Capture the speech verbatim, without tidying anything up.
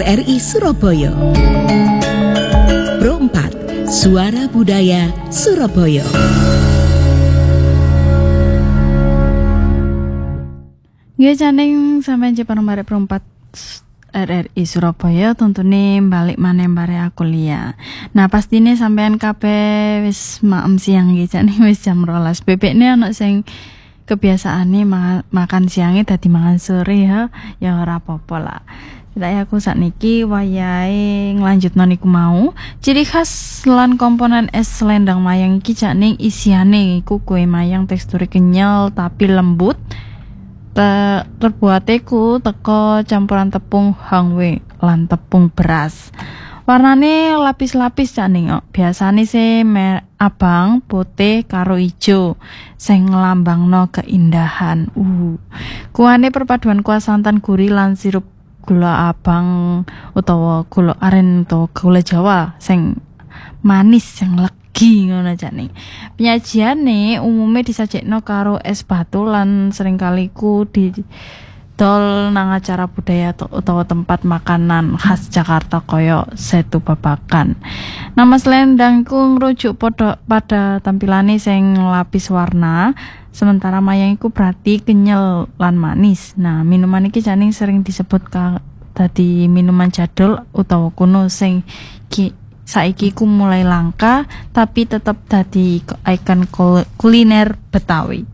R I Surabaya. Pro empat, Suara Budaya Surabaya. Nggih janing sampeyan Jepang barek Pro empat R R I Surabaya tuntune balik maneh bare kuliah. Nah, pastine sampean kabeh wis maem siang iki jane wis jam rolas. Bebekne ana sing kebiasaane ma- makan siangnya dadi mangan sore ya, ya ora apa-apa lah. Tidak aku sakniki wayahe nglanjutno niku mau. Ciri khas lan komponen es selendang mayang iki jane isiane iku kue mayang teksture kenyal tapi lembut. Te- terbuateku teko campuran tepung hangwe lan tepung beras. Warnane lapis-lapis jane kok. Biasane sih mer- abang, putih karo ijo sing nglambangno keindahan. Uh. Kuahane perpaduan kuah santan gurih lan sirup gula abang utawa gula aren utawa gula Jawa sing manis sing legi ngono jane. Penyajiane umume disajekno karo es batu lan seringkali ku di dol nang acara budaya utawa tempat makanan khas Jakarta koyo setu babakan. Nama selendang ku ngrujuk pada, pada tampilane sing lapis warna, sementara mayang iku berarti kenyal lan manis. Nah, minuman iki jane sering disebut ka dadi minuman jadul utawa kuno sing ki, saiki ku mulai langka tapi tetap dadi ikon kuliner Betawi.